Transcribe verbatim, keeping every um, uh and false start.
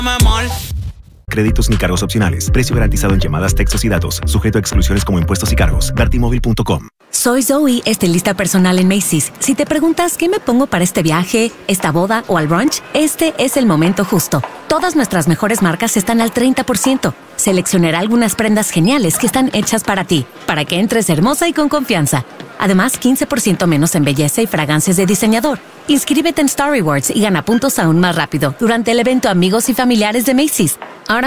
Créditos ni cargos opcionales. Precio garantizado en llamadas, textos y datos. Sujeto a exclusiones como impuestos y cargos. Vertimóvil punto com. Soy Zoe, estilista personal en Macy's. Si te preguntas qué me pongo para este viaje, esta boda o al brunch, este es el momento justo. Todas nuestras mejores marcas están al treinta por ciento. Seleccionaré algunas prendas geniales que están hechas para ti, para que entres hermosa y con confianza. Además, quince por ciento menos en belleza y fragancias de diseñador. Inscríbete en Star Rewards y gana puntos aún más rápido durante el evento Amigos y Familiares de Macy's. Ahora